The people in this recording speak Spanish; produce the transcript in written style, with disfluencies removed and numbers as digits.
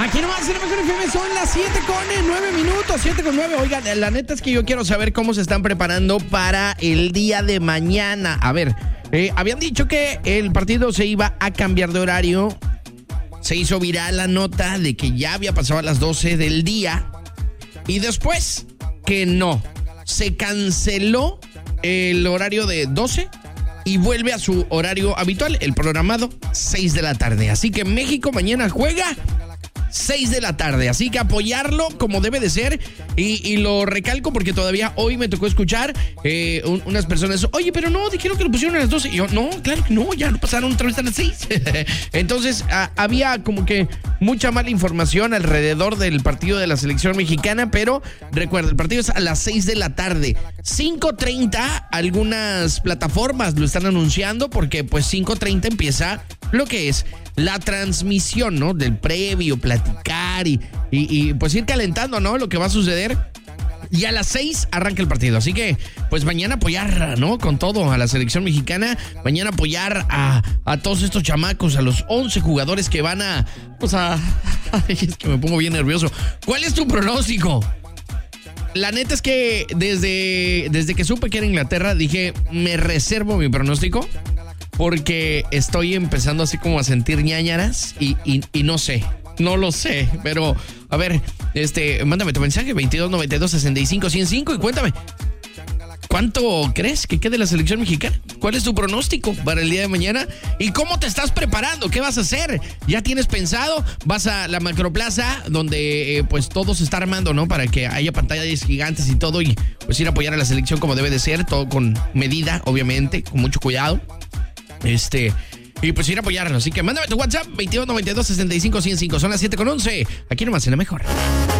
Aquí nomás en la Mejor FM son las 7:09, 7:09. Oigan, la neta es que yo quiero saber cómo se están preparando para el día de mañana. A ver, habían dicho que el partido se iba a cambiar de horario. Se hizo viral la nota de que ya había pasado a las 12 del día. Y después que no, se canceló el horario de 12 y vuelve a su horario habitual, el programado, 6 de la tarde. Así que México mañana juega 6 de la tarde, así que apoyarlo como debe de ser, y lo recalco porque todavía hoy me tocó escuchar unas personas, oye, pero no, dijeron que lo pusieron a las 12, y yo, no, claro que no, ya lo pasaron otra vez a las 6, entonces había como que mucha mala información alrededor del partido de la selección mexicana, pero recuerda, el partido es a las 6 de la tarde, 5:30, algunas plataformas lo están anunciando, porque pues 5:30 empieza lo que es la transmisión, ¿no? Del previo, platicar y pues ir calentando, ¿no? Lo que va a suceder. Y a las 6 arranca el partido. Así que, pues mañana apoyar, ¿no? Con todo a la selección mexicana. Mañana apoyar a todos estos chamacos, a los 11 jugadores que van a... Pues es que me pongo bien nervioso. ¿Cuál es tu pronóstico? La neta es que desde que supe que era Inglaterra, dije, me reservo mi pronóstico. Porque estoy empezando así como a sentir ñañaras y no sé, no lo sé, pero a ver, mándame tu mensaje 2292-65-105 y cuéntame, ¿cuánto crees que quede la selección mexicana? ¿Cuál es tu pronóstico para el día de mañana? ¿Y cómo te estás preparando? ¿Qué vas a hacer? ¿Ya tienes pensado? ¿Vas a la Macroplaza donde pues todo se está armando, ¿no? Para que haya pantallas gigantes y todo y pues ir a apoyar a la selección como debe de ser, todo con medida, obviamente, con mucho cuidado. Y pues ir a apoyarnos. Así que mándame tu WhatsApp 2292-65-105. Son las 7:11. Aquí nomás en la Mejor.